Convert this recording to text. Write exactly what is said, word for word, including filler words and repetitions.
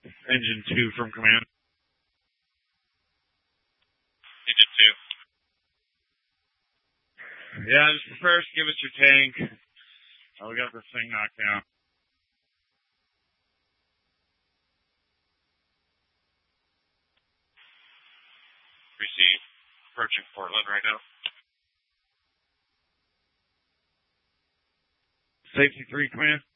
Engine two from command. Engine two. Yeah, just first give us your tank. Oh, we got this thing knocked down. Receive. Approaching Portland right now. Safety three, command.